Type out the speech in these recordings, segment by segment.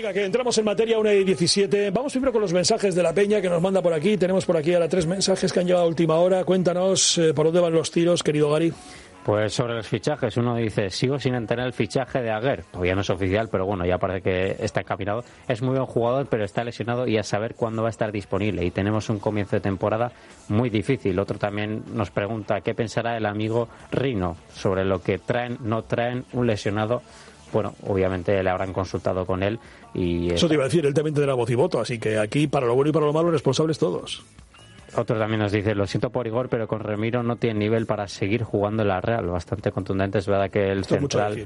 Venga, que entramos en materia 1:17. Vamos primero con los mensajes de la peña que nos manda por aquí. Tenemos por aquí ahora 3 mensajes que han llegado a última hora. Cuéntanos por dónde van los tiros, querido Gary. Pues sobre los fichajes, uno dice, sigo sin entender el fichaje de Aguer. Todavía no es oficial, pero bueno, ya parece que está encaminado. Es muy buen jugador, pero está lesionado y a saber cuándo va a estar disponible. Y tenemos un comienzo de temporada muy difícil. Otro también nos pregunta qué pensará el amigo Rino sobre lo que traen, no traen un lesionado. Bueno, obviamente le habrán consultado con él. Y eso te iba a decir, él también tendrá voz y voto, así que aquí, para lo bueno y para lo malo, responsables todos. Otro también nos dice, lo siento por Igor, pero con Remiro no tiene nivel para seguir jugando en la Real. Bastante contundente. Es verdad que el central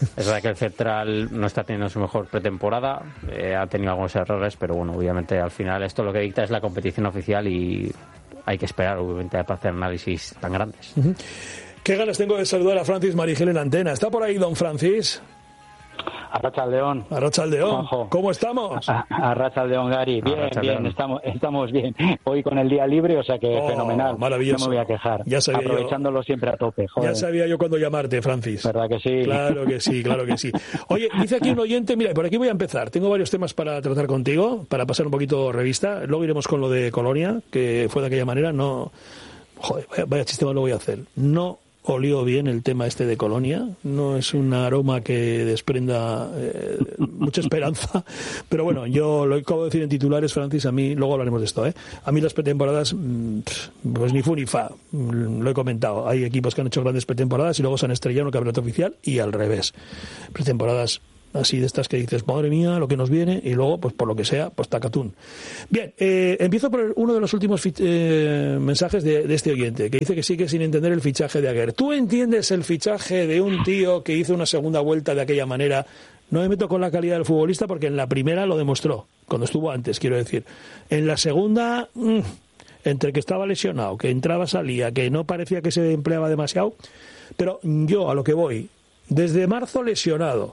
no está teniendo su mejor pretemporada, ha tenido algunos errores, pero bueno, obviamente al final esto lo que dicta es la competición oficial y hay que esperar, obviamente, para hacer análisis tan grandes. Qué ganas tengo de saludar a Francis Marigel en antena. ¿Está por ahí, don Francis? Arratsaldeon. Arratsaldeon. ¿Cómo estamos? Arratsaldeon, Gary. Bien, estamos bien. Hoy con el día libre, o sea que fenomenal. Maravilloso. No me voy a quejar. Aprovechándolo siempre a tope. Joder. Ya sabía yo cuándo llamarte, Francis. ¿Verdad que sí? Claro que sí, claro que sí. Oye, dice aquí un oyente, mira, por aquí voy a empezar. Tengo varios temas para tratar contigo, para pasar un poquito revista. Luego iremos con lo de Colonia, que fue de aquella manera. No, joder, vaya chiste más lo voy a hacer. No olió bien el tema este de Colonia, no es un aroma que desprenda mucha esperanza, pero bueno, yo lo acabo de decir en titulares, Francis, a mí, luego hablaremos de esto, a mí las pretemporadas, pues ni fu ni fa, lo he comentado, hay equipos que han hecho grandes pretemporadas y luego se han estrellado en el campeonato oficial y al revés, pretemporadas así de estas que dices, madre mía, lo que nos viene, y luego, pues por lo que sea, pues tacatún. Bien, empiezo por uno de los últimos mensajes de este oyente, que dice que sigue sin entender el fichaje de Aguer. ¿Tú entiendes el fichaje de un tío que hizo una segunda vuelta de aquella manera? No me meto con la calidad del futbolista porque en la primera lo demostró, cuando estuvo antes, quiero decir. En la segunda, entre que estaba lesionado, que entraba, salía, que no parecía que se empleaba demasiado, pero yo a lo que voy, desde marzo lesionado.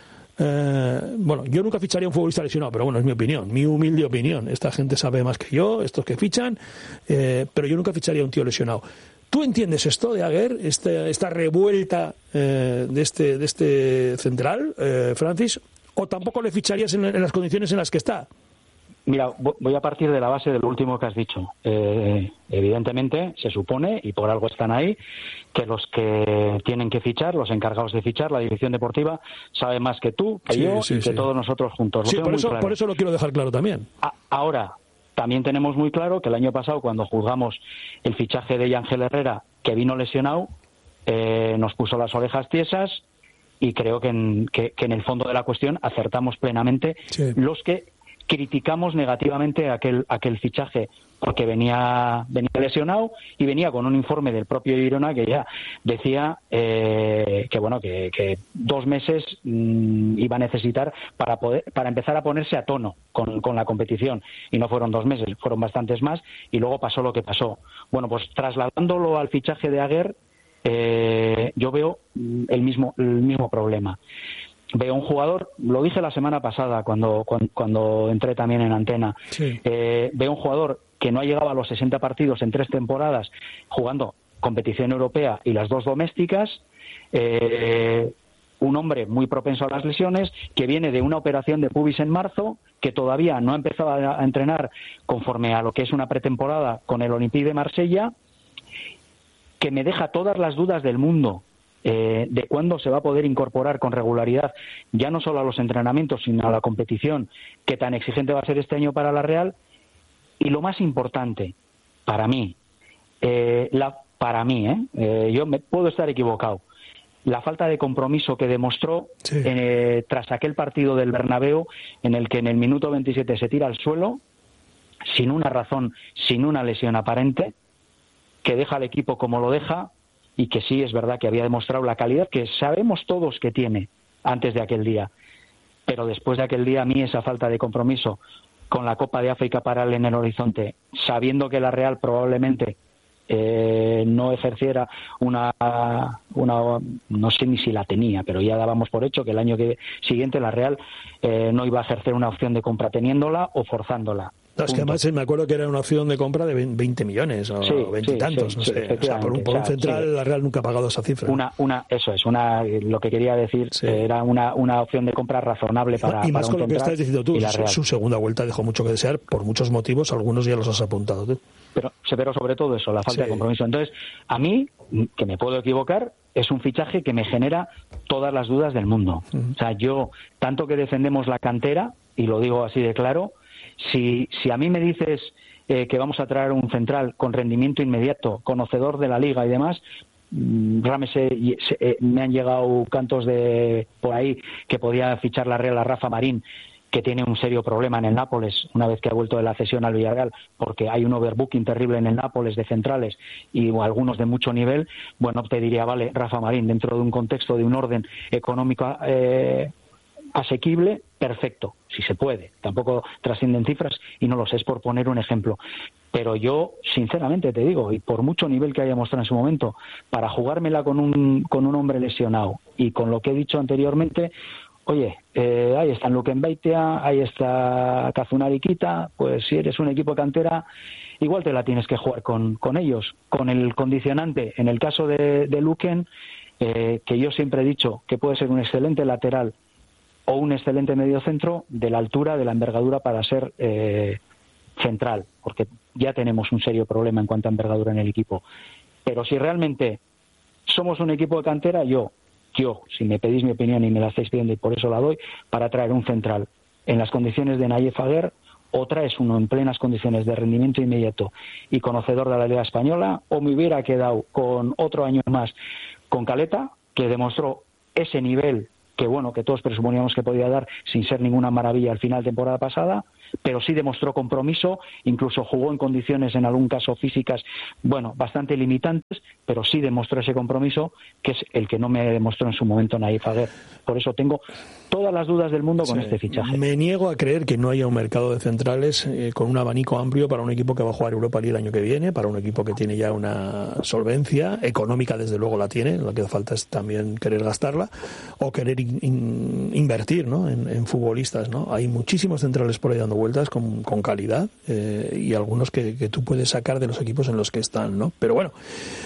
Bueno, yo nunca ficharía a un futbolista lesionado, pero bueno, es mi opinión, mi humilde opinión. Esta gente sabe más que yo, estos que fichan, pero yo nunca ficharía a un tío lesionado. ¿Tú entiendes esto de Aguer, esta revuelta de este central, Francis? ¿O tampoco le ficharías en las condiciones en las que está? Mira, voy a partir de la base de lo último que has dicho. Evidentemente, se supone, y por algo están ahí, que los que tienen que fichar, los encargados de fichar, la dirección deportiva, saben más que tú, que yo y que todos nosotros juntos. Sí, por eso lo quiero dejar claro también. Ahora, también tenemos muy claro que el año pasado, cuando juzgamos el fichaje de Ángel Herrera, que vino lesionado, nos puso las orejas tiesas, y creo que en el fondo de la cuestión acertamos plenamente los que criticamos negativamente aquel fichaje, porque venía lesionado y venía con un informe del propio Girona que ya decía que 2 meses iba a necesitar para empezar a ponerse a tono con la competición, y no fueron 2 meses, fueron bastantes más, y luego pasó lo que pasó. Bueno, pues trasladándolo al fichaje de Aguer, yo veo el mismo problema. Veo un jugador, lo dije la semana pasada cuando entré también en antena, veo un jugador que no ha llegado a los 60 partidos en 3 temporadas jugando competición europea y las 2 domésticas, un hombre muy propenso a las lesiones, que viene de una operación de pubis en marzo, que todavía no ha empezado a entrenar conforme a lo que es una pretemporada con el Olympique de Marsella, que me deja todas las dudas del mundo de cuándo se va a poder incorporar con regularidad, ya no solo a los entrenamientos, sino a la competición, que tan exigente va a ser este año para la Real. Y lo más importante, para mí, yo me puedo estar equivocado, la falta de compromiso que demostró tras aquel partido del Bernabéu, en el que en el minuto 27 se tira al suelo, sin una razón, sin una lesión aparente, que deja al equipo como lo deja, y que sí es verdad que había demostrado la calidad que sabemos todos que tiene antes de aquel día. Pero después de aquel día, a mí esa falta de compromiso con la Copa de África para él en el horizonte, sabiendo que la Real probablemente no ejerciera una, no sé ni si la tenía, pero ya dábamos por hecho que el año siguiente la Real no iba a ejercer una opción de compra teniéndola o forzándola. No, es que además me acuerdo que era una opción de compra de 20 millones o 20 y tantos, no sé. O sea, por un central, la Real nunca ha pagado esa cifra. Lo que quería decir, era una opción de compra razonable para. Y más para con lo que estás diciendo tú, su segunda vuelta dejó mucho que desear por muchos motivos, algunos ya los has apuntado tú. Pero sobre todo eso, la falta de compromiso. Entonces, a mí, que me puedo equivocar, es un fichaje que me genera todas las dudas del mundo. O sea, yo, tanto que defendemos la cantera, y lo digo así de claro, si a mí me dices que vamos a traer un central con rendimiento inmediato, conocedor de la liga y demás, me han llegado cantos de por ahí que podía fichar la Real a Rafa Marín, que tiene un serio problema en el Nápoles una vez que ha vuelto de la cesión al Villarreal, porque hay un overbooking terrible en el Nápoles de centrales y algunos de mucho nivel. Bueno, te diría, vale, Rafa Marín, dentro de un contexto de un orden económico asequible, perfecto, si se puede. Tampoco trascienden cifras y no lo sé, es por poner un ejemplo. Pero yo, sinceramente te digo, y por mucho nivel que haya mostrado en su momento, para jugármela con un hombre lesionado y con lo que he dicho anteriormente, oye, ahí está Luquen Beitia, ahí está Kazunari Kita, pues si eres un equipo de cantera, igual te la tienes que jugar con ellos, con el condicionante, en el caso de Luquen, que yo siempre he dicho que puede ser un excelente lateral o un excelente mediocentro de la altura, de la envergadura para ser central, porque ya tenemos un serio problema en cuanto a envergadura en el equipo. Pero si realmente somos un equipo de cantera, yo, si me pedís mi opinión y me la estáis pidiendo y por eso la doy, para traer un central en las condiciones de Nayef Aguer, o traes uno en plenas condiciones de rendimiento inmediato y conocedor de la Liga Española, o me hubiera quedado con otro año más con Caleta, que demostró ese nivel que todos presuponíamos que podía dar sin ser ninguna maravilla al final de temporada pasada, pero sí demostró compromiso, incluso jugó en condiciones en algún caso físicas, bastante limitantes, pero sí demostró ese compromiso, que es el que no me demostró en su momento Nayef Aguer. Por eso tengo todas las dudas del mundo con este fichaje. Me niego a creer que no haya un mercado de centrales con un abanico amplio para un equipo que va a jugar Europa League el año que viene, para un equipo que tiene ya una solvencia económica, desde luego la tiene, lo que hace falta es también querer gastarla o querer invertir, ¿no?, en futbolistas, ¿no? Hay muchísimos centrales por ahí dando vueltas con calidad y algunos que tú puedes sacar de los equipos en los que están, ¿no? Pero bueno,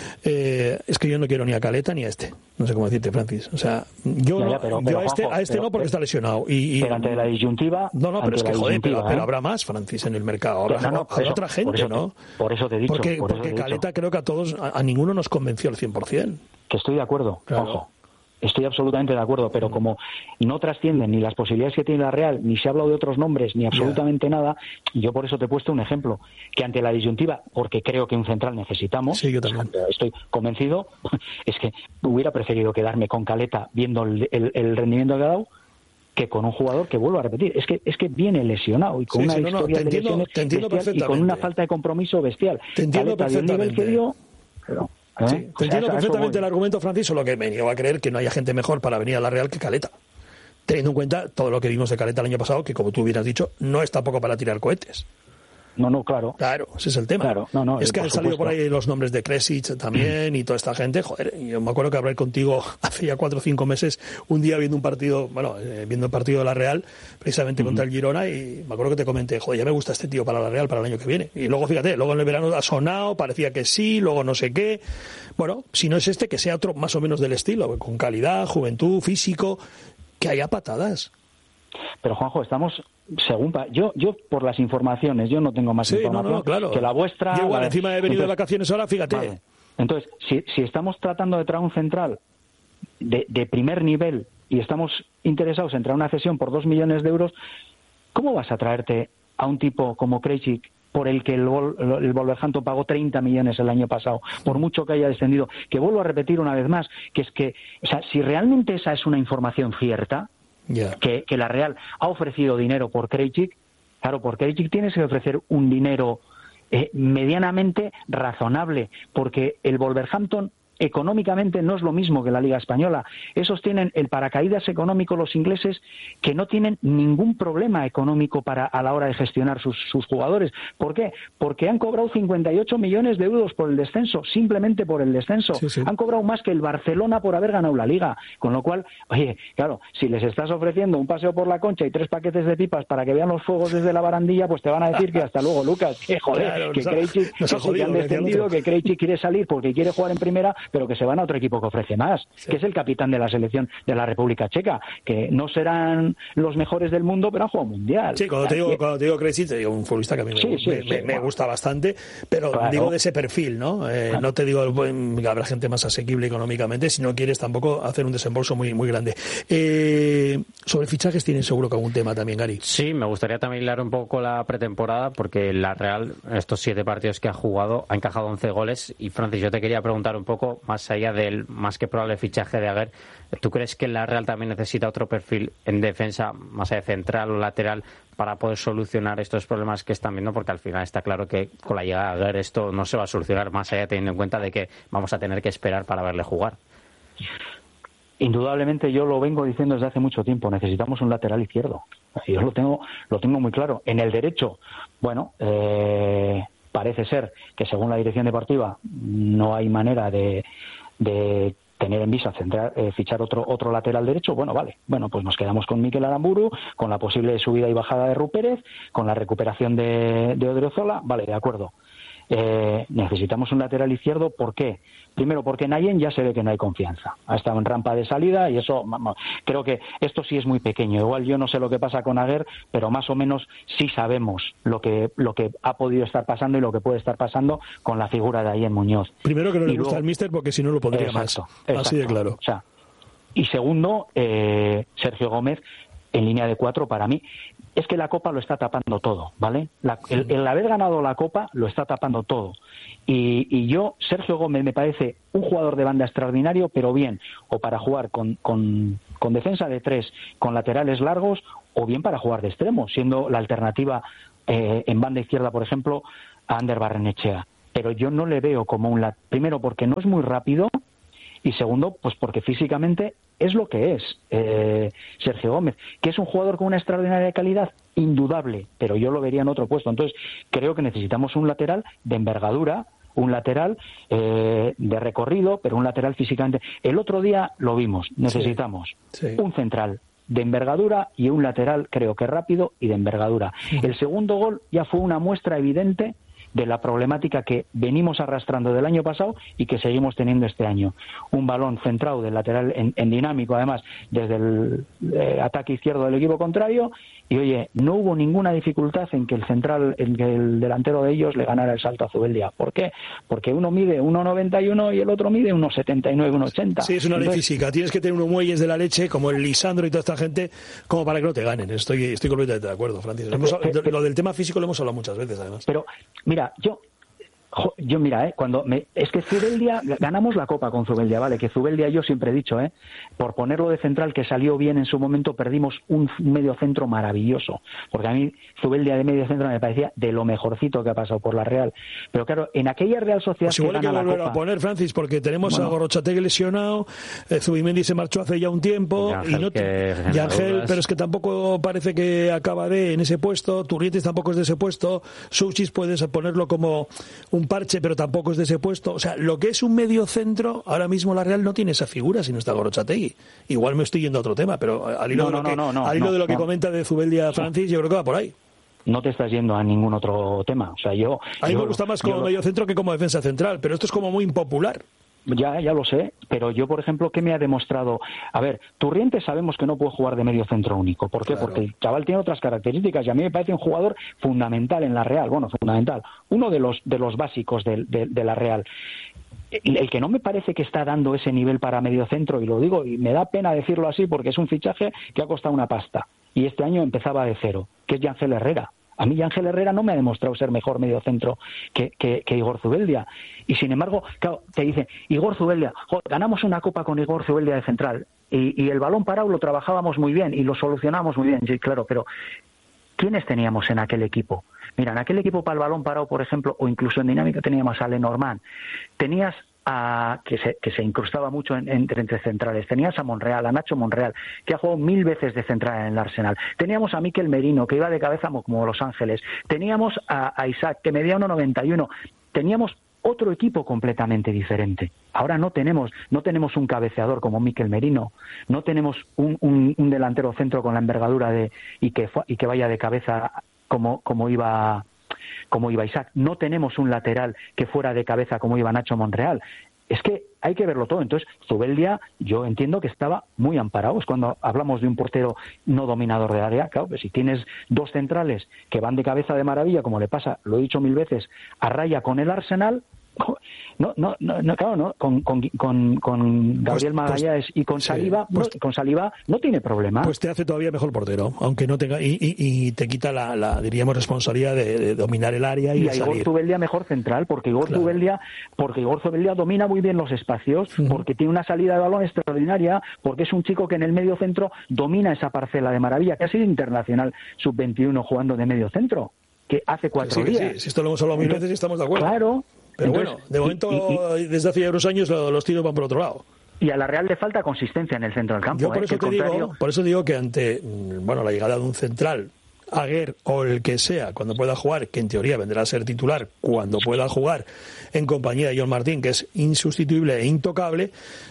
es que yo no quiero ni a Caleta ni a este. No sé cómo decirte, Francis. O sea, yo a este no porque está lesionado. Pero ante la disyuntiva... No, pero es que joder, pero habrá más, Francis, en el mercado. Habrá otra gente, ¿no? Por eso te he dicho. Porque Caleta creo que a ninguno nos convenció al 100%. Que estoy de acuerdo, claro. Ojo. Estoy absolutamente de acuerdo, pero como no trascienden ni las posibilidades que tiene la Real, ni se ha hablado de otros nombres, ni absolutamente nada, yo por eso te he puesto un ejemplo, que ante la disyuntiva, porque creo que un central necesitamos, sí, yo también. Estoy convencido, es que hubiera preferido quedarme con Caleta viendo el rendimiento que ha dado, que con un jugador que, vuelvo a repetir, es que viene lesionado y con una historia de lesiones bestial y con una falta de compromiso bestial. Te entiendo Caleta dio el nivel que dio, pero... Sí, te entiendo perfectamente el argumento, Francis, solo que me niego a creer que no haya gente mejor para venir a la Real que Caleta. Teniendo en cuenta todo lo que vimos de Caleta el año pasado, que como tú hubieras dicho, no es tampoco para tirar cohetes. No, claro. Claro, ese es el tema. Claro, es que han salido por ahí los nombres de Kresic también y toda esta gente. Joder, yo me acuerdo que hablé contigo hace ya 4 o 5 meses, un día viendo viendo el partido de la Real, precisamente contra el Girona, y me acuerdo que te comenté, joder, ya me gusta este tío para la Real para el año que viene. Y luego, fíjate, luego en el verano ha sonado, parecía que sí, luego no sé qué. Bueno, si no es este, que sea otro más o menos del estilo, con calidad, juventud, físico, que haya patadas. Pero Juanjo, estamos según yo por las informaciones, yo no tengo más información claro, que la vuestra. Yo igual, encima he venido de vacaciones ahora, fíjate. Vale. Entonces, si estamos tratando de traer un central de primer nivel y estamos interesados en traer una cesión por 2 millones de euros, ¿cómo vas a traerte a un tipo como Krejcik, por el que el Wolverhampton pagó 30 millones el año pasado, por mucho que haya descendido? Que vuelvo a repetir una vez más, que es que, o sea, si realmente esa es una información cierta, que la Real ha ofrecido dinero por Krejcik, claro, por Krejcik tienes que ofrecer un dinero medianamente razonable, porque el Wolverhampton económicamente no es lo mismo que la Liga Española. Esos tienen el paracaídas económico, los ingleses, que no tienen ningún problema económico a la hora de gestionar sus jugadores. ¿Por qué? Porque han cobrado 58 millones de euros por el descenso, simplemente por el descenso. Sí. Han cobrado más que el Barcelona por haber ganado la Liga. Con lo cual, oye, claro, si les estás ofreciendo un paseo por la Concha y 3 paquetes de pipas para que vean los fuegos desde la barandilla, pues te van a decir que hasta luego, Lucas, que joder, claro, que Krejci, que han descendido, que Krejci quiere salir porque quiere jugar en primera, pero que se van a otro equipo que ofrece más, que es el capitán de la selección de la República Checa, que no serán los mejores del mundo, pero han jugado mundial. Sí, cuando te digo Krejci, te digo un futbolista que a mí me gusta bastante, pero claro, digo de ese perfil, ¿no? No te digo que habrá gente más asequible económicamente, si no quieres tampoco hacer un desembolso muy, muy grande. Sobre fichajes tienes seguro que algún tema también, Gary. Sí, me gustaría también hilar un poco la pretemporada, porque la Real, estos 7 partidos que ha jugado, ha encajado 11 goles, y Francis, yo te quería preguntar un poco, más allá del más que probable fichaje de Aguer, ¿tú crees que la Real también necesita otro perfil en defensa, más allá de central o lateral, para poder solucionar estos problemas que están viendo? Porque al final está claro que con la llegada de Aguer esto no se va a solucionar, más allá teniendo en cuenta de que vamos a tener que esperar para verle jugar. Indudablemente, yo lo vengo diciendo desde hace mucho tiempo, necesitamos un lateral izquierdo. Yo lo tengo muy claro. En el derecho, bueno, parece ser que según la dirección deportiva no hay manera de tener en vista fichar otro lateral derecho. Bueno, vale. Bueno, pues nos quedamos con Mikel Aramburu, con la posible subida y bajada de Rupérez, con la recuperación de Odriozola. Vale, de acuerdo. Necesitamos un lateral izquierdo. ¿Por qué? Primero, porque Nayen ya se ve que no hay confianza. Ha estado en rampa de salida y eso, creo que esto sí es muy pequeño. Igual yo no sé lo que pasa con Aguer, pero más o menos sí sabemos lo que ha podido estar pasando y lo que puede estar pasando con la figura de Nayen Muñoz. Primero, que no le gusta al míster, porque si no lo pondría más. Así de claro. O sea, y segundo, Sergio Gómez en línea de 4 para mí. Es que la Copa lo está tapando todo, ¿vale? El haber ganado la Copa lo está tapando todo. Y yo, Sergio Gómez me parece un jugador de banda extraordinario, pero bien, o para jugar con defensa de 3, con laterales largos, o bien para jugar de extremo, siendo la alternativa en banda izquierda, por ejemplo, a Ander Barrenechea. Pero yo no le veo como primero, porque no es muy rápido, y segundo, pues porque físicamente es lo que es Sergio Gómez, que es un jugador con una extraordinaria calidad, indudable, pero yo lo vería en otro puesto. Entonces, creo que necesitamos un lateral de envergadura, un lateral de recorrido, pero un lateral físicamente. El otro día lo vimos, necesitamos un central de envergadura y un lateral, creo que rápido y de envergadura. El segundo gol ya fue una muestra evidente de la problemática que venimos arrastrando del año pasado y que seguimos teniendo este año. Un balón centrado del lateral en dinámico, además, desde el ataque izquierdo del equipo contrario, y oye, no hubo ninguna dificultad en que el delantero de ellos le ganara el salto a Zubeldia. ¿Por qué? Porque uno mide 1,91 y el otro mide 1,79, 1,80. Sí, es una ley física. Tienes que tener unos muelles de la leche, como el Lisandro y toda esta gente, como para que no te ganen. Estoy completamente de acuerdo, Francis. Lo del tema físico lo hemos hablado muchas veces, además. Pero, mira, es que Zubeldia, ganamos la Copa con Zubeldia, vale, que Zubeldia, yo siempre he dicho, por ponerlo de central, que salió bien en su momento, perdimos un medio centro maravilloso, porque a mí Zubeldia de medio centro me parecía de lo mejorcito que ha pasado por la Real. Pero claro, en aquella Real Sociedad pues igual hay que volver a poner, Francis, porque tenemos a Gorrochategui lesionado, Zubimendi se marchó hace ya un tiempo, y Ángel, pero es que tampoco parece que acaba en ese puesto, Turrietes tampoco es de ese puesto, Součis puedes ponerlo como un parche, pero tampoco es de ese puesto. O sea, lo que es un medio centro, ahora mismo la Real no tiene esa figura si no está Gorrochategui. Igual me estoy yendo a otro tema, pero al hilo de lo que comenta de Zubeldia, Francis, yo creo que va por ahí. No te estás yendo a ningún otro tema. O sea, a mí me gusta más como medio centro que como defensa central, pero esto es como muy impopular. Ya lo sé, pero yo, por ejemplo, ¿qué me ha demostrado? A ver, Turrientes sabemos que no puede jugar de medio centro único. ¿Por qué? Claro. Porque el chaval tiene otras características y a mí me parece un jugador fundamental en la Real. Bueno, fundamental. Uno de los básicos de la Real. El que no me parece que está dando ese nivel para medio centro, y lo digo, y me da pena decirlo así porque es un fichaje que ha costado una pasta. Y este año empezaba de cero, que es Ángel Herrera. A mí Ángel Herrera no me ha demostrado ser mejor mediocentro que Igor Zubeldia. Y sin embargo, claro, te dicen, Igor Zubeldia, ganamos una copa con Igor Zubeldia de central. Y el balón parado lo trabajábamos muy bien y lo solucionábamos muy bien. Sí, claro, pero ¿quiénes teníamos en aquel equipo? Mira, en aquel equipo para el balón parado, por ejemplo, o incluso en dinámica teníamos a Lenormand. Tenías que se incrustaba mucho entre centrales. Tenías a Monreal, a Nacho Monreal, que ha jugado 1000 veces de central en el Arsenal. Teníamos a Mikel Merino, que iba de cabeza como Los Ángeles. Teníamos a Isaac, que medía 1,91. Teníamos otro equipo completamente diferente. Ahora no tenemos un cabeceador como Mikel Merino, no tenemos un delantero centro con la envergadura y que vaya de cabeza como iba Isaac. No tenemos un lateral que fuera de cabeza como iba Nacho Monreal. Es que hay que verlo todo. Entonces, Zubeldia, yo entiendo que estaba muy amparado. Es cuando hablamos de un portero no dominador de área. Claro, pues si tienes dos centrales que van de cabeza de maravilla, como le pasa, lo he dicho 1000 veces, a raya con el Arsenal, con Gabriel Magallanes y con Saliba, con Saliba no tiene problema. Pues te hace todavía mejor portero, aunque no tenga y te quita la diríamos responsabilidad de dominar el área y de salir. Igor Zubeldia mejor central, porque Igor Zubeldia domina muy bien los espacios, porque tiene una salida de balón extraordinaria, porque es un chico que en el medio centro domina esa parcela de maravilla, que ha sido internacional sub-21 jugando de medio centro, que hace 4 días. Sí, esto lo hemos hablado 1000 veces y estamos de acuerdo. Claro. Pero bueno, de momento, desde hace ya unos años, los tiros van por otro lado. Y a la Real le falta consistencia en el centro del campo. Yo por eso digo que ante la llegada de un central, Aguer o el que sea, cuando pueda jugar, que en teoría vendrá a ser titular, cuando pueda jugar en compañía de John Martín, que es insustituible e intocable,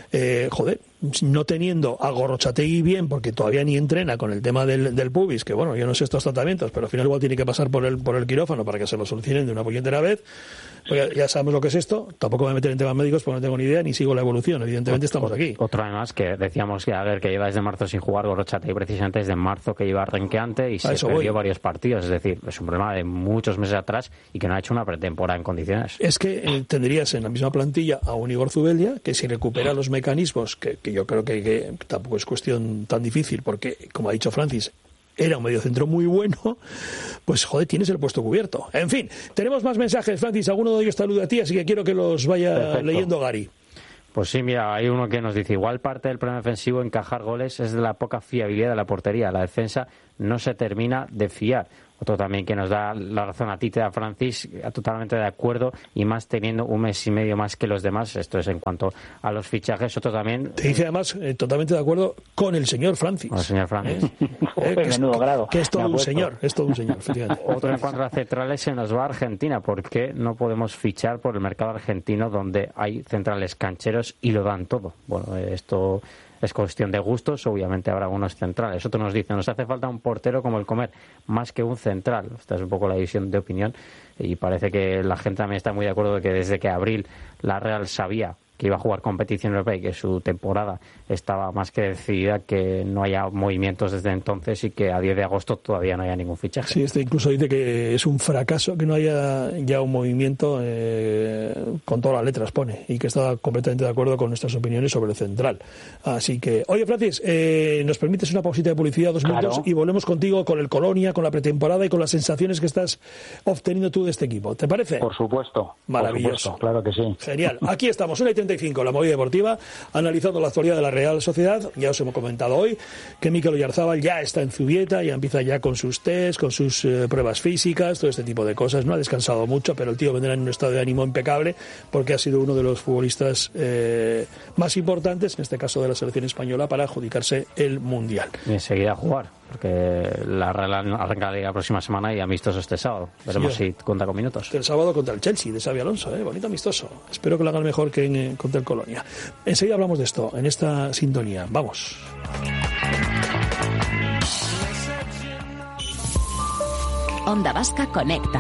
no teniendo a Gorrochategui bien, porque todavía ni entrena con el tema del pubis, que bueno, yo no sé estos tratamientos, pero al final igual tiene que pasar por el quirófano para que se lo solucionen de una puñetera vez. Pues ya sabemos lo que es esto. Tampoco me voy a meter en temas médicos porque no tengo ni idea ni sigo la evolución. Evidentemente estamos aquí. Otro además que decíamos que que lleva desde marzo sin jugar, Gorrochategui precisamente desde marzo que lleva renqueante y se perdió varios partidos. Es decir, es un problema de muchos meses atrás y que no ha hecho una pretemporada en condiciones. Es que tendrías en la misma plantilla a un Igor Zubeldia que si recupera los mecanismos, que yo creo que tampoco es cuestión tan difícil porque, como ha dicho Francis, era un mediocentro muy bueno, pues tienes el puesto cubierto. En fin, tenemos más mensajes, Francis, alguno de ellos te alude a ti, así que quiero que los vaya leyendo Gary. Pues sí, mira, hay uno que nos dice, igual parte del problema defensivo, encajar goles, es de la poca fiabilidad de la portería. La defensa no se termina de fiar. Otro también que nos da la razón a ti, te da Francis, totalmente de acuerdo, y más teniendo un mes y medio más que los demás. Esto es en cuanto a los fichajes. Otro también... Te dice además, totalmente de acuerdo con el señor Francis. Con el señor Francis. Menudo grado. Que es todo un señor, efectivamente. Otro en cuanto a centrales se nos va a Argentina, porque no podemos fichar por el mercado argentino donde hay centrales cancheros y lo dan todo. Bueno, esto... es cuestión de gustos, obviamente habrá algunos centrales. Otro nos dice, nos hace falta un portero como el Comer, más que un central. Esta es un poco la división de opinión y parece que la gente también está muy de acuerdo de que desde que abril la Real sabía que iba a jugar competición europea y que su temporada estaba más que decidida, que no haya movimientos desde entonces y que a 10 de agosto todavía no haya ningún fichaje. Sí, incluso dice que es un fracaso que no haya ya un movimiento con todas las letras, pone, y que está completamente de acuerdo con nuestras opiniones sobre el central. Así que, oye, Francis, ¿nos permites una pausita de publicidad, 2 minutos, y volvemos contigo con el Colonia, con la pretemporada y con las sensaciones que estás obteniendo tú de este equipo? ¿Te parece? Por supuesto. Maravilloso. Por supuesto, claro que sí. Genial. Aquí estamos, 1:35, la movida deportiva, analizando la actualidad de la Real Sociedad. Ya os hemos comentado hoy que Mikel Oyarzábal ya está en Zubieta, ya empieza ya con sus test, con sus pruebas físicas, todo este tipo de cosas. No ha descansado mucho, pero el tío vendrá en un estado de ánimo impecable porque ha sido uno de los futbolistas más importantes, en este caso de la selección española, para adjudicarse el Mundial. Y enseguida a jugar, porque la Real arranca la próxima semana y amistoso este sábado. Veremos si cuenta con minutos. El sábado contra el Chelsea de Xabi Alonso, bonito amistoso. Espero que lo hagan mejor que contra el Colonia. Enseguida hablamos de esto, en esta sintonía. Vamos. Onda Vasca Conecta.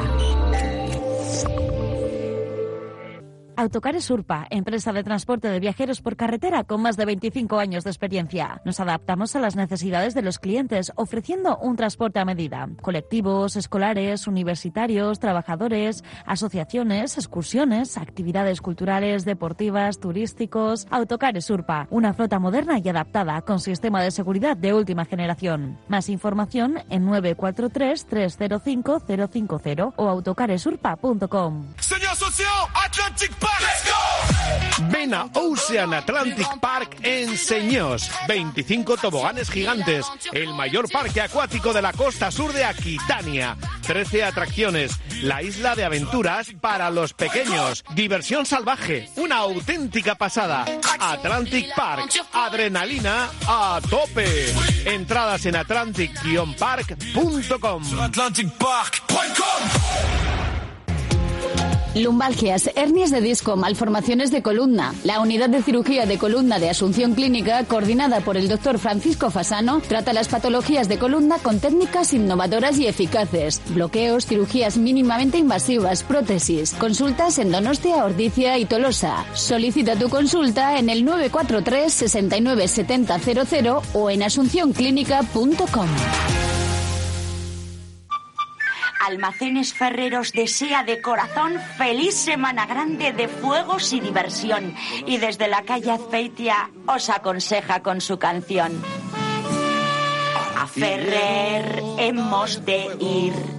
Autocares Urpa, empresa de transporte de viajeros por carretera con más de 25 años de experiencia. Nos adaptamos a las necesidades de los clientes, ofreciendo un transporte a medida. Colectivos, escolares, universitarios, trabajadores, asociaciones, excursiones, actividades culturales, deportivas, turísticos. Autocares Urpa, una flota moderna y adaptada con sistema de seguridad de última generación. Más información en 943-305-050 o autocaresurpa.com. Señor socio, Atlantic Park. Ven a Ocean Atlantic Park en Señós. 25 toboganes gigantes, el mayor parque acuático de la costa sur de Aquitania. 13 atracciones, la isla de aventuras para los pequeños, diversión salvaje, una auténtica pasada. Atlantic Park, adrenalina a tope. Entradas en atlantic-park.com. Lumbalgias, hernias de disco, malformaciones de columna. La unidad de cirugía de columna de Asunción Clínica, coordinada por el Dr. Francisco Fasano, trata las patologías de columna con técnicas innovadoras y eficaces. Bloqueos, cirugías mínimamente invasivas, prótesis. Consultas en Donostia, Ordizia y Tolosa. Solicita tu consulta en el 943 69 70 00 o en asuncionclínica.com. Almacenes Ferreros desea de corazón feliz Semana Grande de fuegos y diversión. Y desde la calle Azpeitia os aconseja con su canción: a Ferrer hemos de ir.